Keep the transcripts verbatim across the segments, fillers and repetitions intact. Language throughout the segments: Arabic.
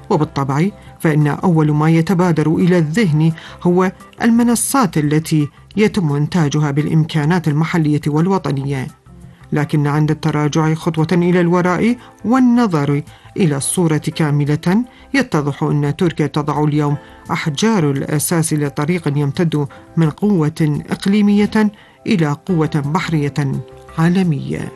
وبالطبع فإن أول ما يتبادر إلى الذهن هو المنصات التي يتم إنتاجها بالإمكانات المحلية والوطنية، لكن عند التراجع خطوة إلى الوراء والنظر إلى الصورة كاملة يتضح أن تركيا تضع اليوم أحجار الأساس لطريق يمتد من قوة إقليمية إلى قوة بحرية عالمية.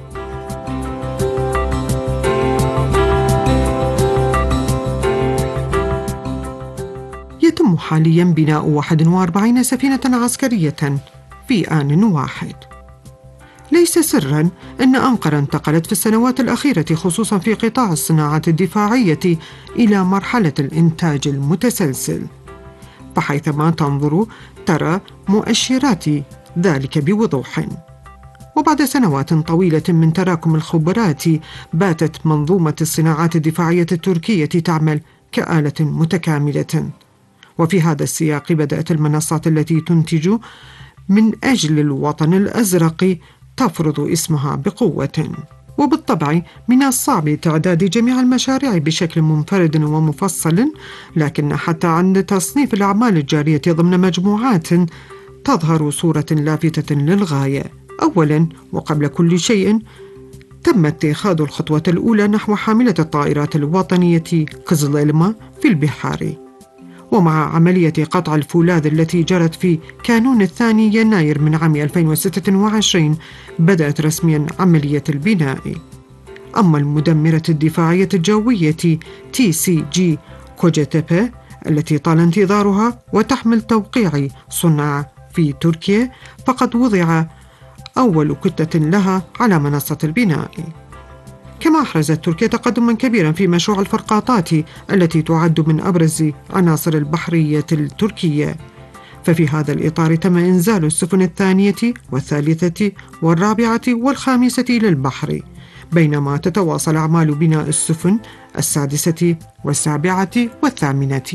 يتم حالياً بناء واحد وأربعين سفينة عسكرية في آن واحد. ليس سراً أن أنقرة انتقلت في السنوات الأخيرة خصوصاً في قطاع الصناعة الدفاعية إلى مرحلة الإنتاج المتسلسل، فحيثما تنظر ترى مؤشرات ذلك بوضوح. وبعد سنوات طويلة من تراكم الخبرات باتت منظومة الصناعات الدفاعية التركية تعمل كآلة متكاملة، وفي هذا السياق بدأت المنصات التي تنتج من أجل الوطن الأزرق تفرض اسمها بقوة. وبالطبع من الصعب تعداد جميع المشاريع بشكل منفرد ومفصل، لكن حتى عند تصنيف الأعمال الجارية ضمن مجموعات تظهر صورة لافتة للغاية. أولاً وقبل كل شيء تم اتخاذ الخطوة الأولى نحو حاملة الطائرات الوطنية كزليلما في البحار، ومع عملية قطع الفولاذ التي جرت في كانون الثاني يناير من عام ألفين وستة وعشرين بدأت رسمياً عملية البناء. أما المدمرة الدفاعية الجوية تي سي جي كوجيتيبي التي طال انتظارها وتحمل توقيع صنع في تركيا فقد وضع أول كتلة لها على منصة البناء. كما أحرزت تركيا تقدماً كبيراً في مشروع الفرقاطات التي تعد من أبرز عناصر البحرية التركية، ففي هذا الإطار تم إنزال السفن الثانية والثالثة والرابعة والخامسة إلى البحر، بينما تتواصل أعمال بناء السفن السادسة والسابعة والثامنة.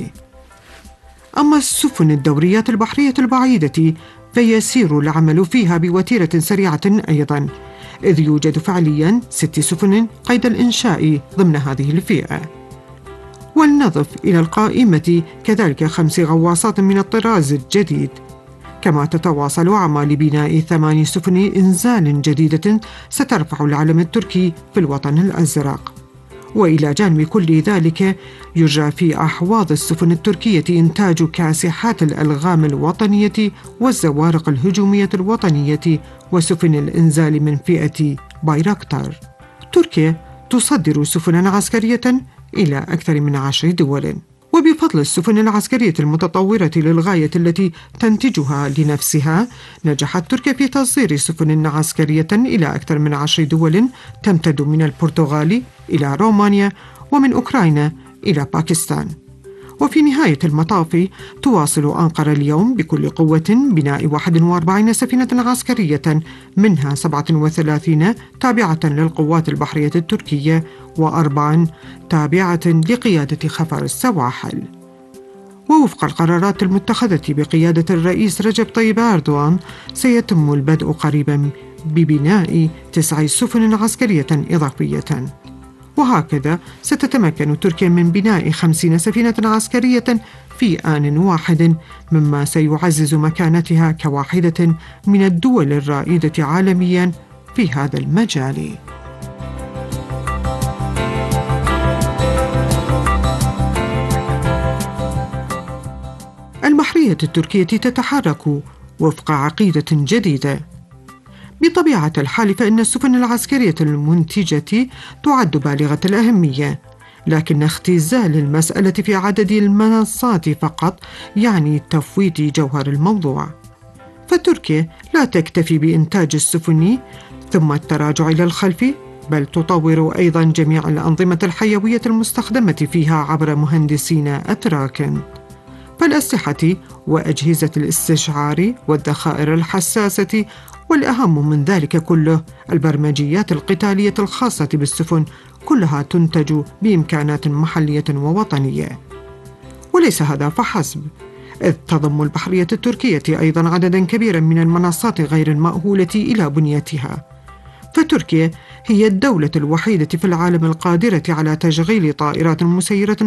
أما السفن الدوريات البحرية البعيدة فيسير العمل فيها بوتيرة سريعة أيضاً، إذ يوجد فعلياً ست سفن قيد الإنشاء ضمن هذه الفئة. ولنضف إلى القائمة كذلك خمس غواصات من الطراز الجديد، كما تتواصل أعمال بناء ثمان سفن إنزال جديدة سترفع العلم التركي في الوطن الأزرق. وإلى جانب كل ذلك يجرى في أحواض السفن التركية إنتاج كاسحات الألغام الوطنية والزوارق الهجومية الوطنية وسفن الإنزال من فئة بايراكتار. تركيا تصدر سفنا عسكرية إلى أكثر من عشر دول، وبفضل السفن العسكرية المتطورة للغاية التي تنتجها لنفسها نجحت تركيا في تصدير سفن عسكرية إلى أكثر من عشر دول تمتد من البرتغال إلى رومانيا ومن أوكرانيا إلى باكستان. وفي نهاية المطاف تواصل أنقرة اليوم بكل قوة بناء واحد وأربعين سفينة عسكرية، منها سبعة وثلاثين تابعة للقوات البحرية التركية وأربع تابعة لقيادة خفر السواحل. ووفق القرارات المتخذة بقيادة الرئيس رجب طيب أردوغان سيتم البدء قريبا ببناء تسع سفن عسكرية إضافية، وهكذا ستتمكن تركيا من بناء خمسين سفينة عسكرية في آن واحد، مما سيعزز مكانتها كواحدة من الدول الرائدة عالميا في هذا المجال. البحرية التركية تتحرك وفق عقيدة جديدة. بطبيعة الحال فإن السفن العسكرية المنتجة تعد بالغة الأهمية، لكن اختزال المسألة في عدد المنصات فقط يعني تفويت جوهر الموضوع. فتركيا لا تكتفي بإنتاج السفن ثم التراجع إلى الخلف، بل تطور أيضا جميع الأنظمة الحيوية المستخدمة فيها عبر مهندسين أتراك، فالأسلحة وأجهزة الاستشعار والذخائر الحساسة، والأهم من ذلك كله البرمجيات القتالية الخاصة بالسفن، كلها تنتج بإمكانات محلية ووطنية. وليس هذا فحسب، إذ تضم البحرية التركية أيضا عددا كبيرا من المنصات غير المأهولة إلى بنيتها. فتركيا هي الدولة الوحيدة في العالم القادرة على تشغيل طائرات مسيرة